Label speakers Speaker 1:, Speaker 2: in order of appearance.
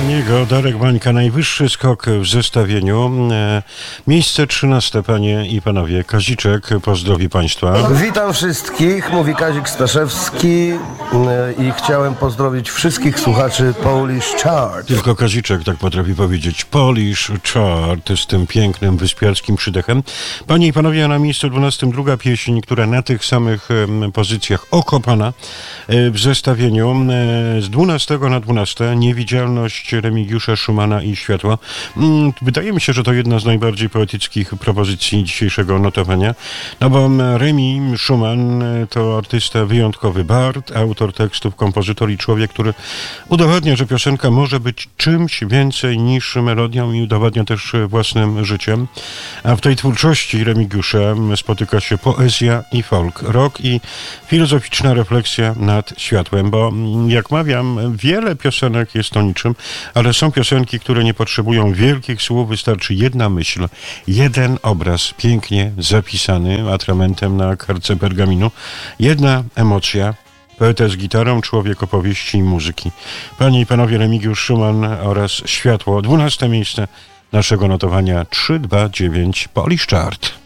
Speaker 1: niego Darek Bańka, najwyższy skok w zestawieniu. Miejsce 13, panie i panowie. Kaziczek, pozdrowi państwa.
Speaker 2: Witam wszystkich, mówi Kazik Staszewski i chciałem pozdrowić wszystkich słuchaczy Polish Chart.
Speaker 1: Tylko Kaziczek tak potrafi powiedzieć. Polish Chart z tym pięknym wyspiarskim przydechem. Panie i panowie, na miejscu 12 druga pieśń, która na tych samych pozycjach okopana w zestawieniu z 12 na 12. Niewidzialność Remigiusza Szumana i Światło. Wydaje mi się, że to jedna z najbardziej poetyckich propozycji dzisiejszego notowania. No bo Remi Szuman to artysta wyjątkowy, bard, autor tekstów, kompozytor i człowiek, który udowadnia, że piosenka może być czymś więcej niż melodią i udowadnia też własnym życiem. A w tej twórczości Remigiusza spotyka się poezja i folk, rock i filozoficzna refleksja nad światłem, bo jak mawiam, wiele piosenek jest o niczym, ale są piosenki, które nie potrzebują wielkich słów, wystarczy jedna myśl, jeden obraz pięknie zapisany atramentem na kartce pergaminu, jedna emocja, poeta z gitarą, człowiek opowieści i muzyki. Panie i panowie, Remigiusz Szuman oraz Światło, 12 miejsce naszego notowania 329 Polish Chart.